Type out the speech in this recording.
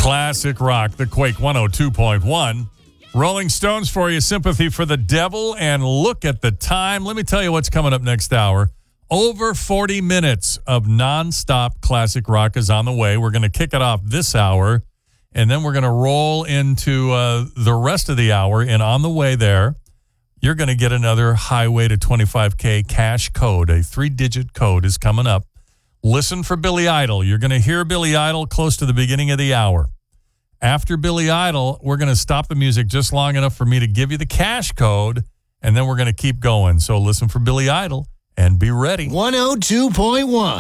Classic rock, the Quake 102.1. Rolling Stones for you, Sympathy for the Devil, and look at the time. Let me tell you what's coming up next hour. Over 40 minutes of nonstop classic rock is on the way. We're going to kick it off this hour, and then we're going to roll into the rest of the hour, and on the way there, you're going to get another Highway to 25K cash code. A 3-digit code is coming up. Listen for Billy Idol. You're going to hear Billy Idol close to the beginning of the hour. After Billy Idol, we're going to stop the music just long enough for me to give you the cash code, and then we're going to keep going. So listen for Billy Idol and be ready. 102.1.